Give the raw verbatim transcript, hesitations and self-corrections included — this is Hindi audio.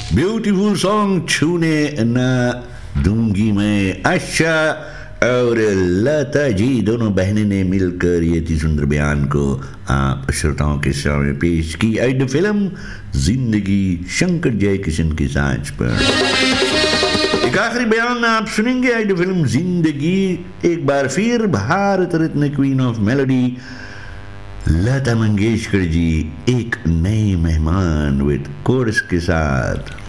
ब्यूटीफुल सॉन्ग छूने न दूंगी मैं आशा और लता जी दोनों बहनें ने मिलकर ये अति सुंदर बयान को आप श्रोताओं के सामने पेश की। आइड फिल्म जिंदगी शंकर जयकिशन की साज पर एक आखिरी बयान आप सुनेंगे। आइड फिल्म जिंदगी एक बार फिर Bharat Ratna queen of melody Lata Mangeshkar ji एक नए मेहमान विद कोरस के साथ।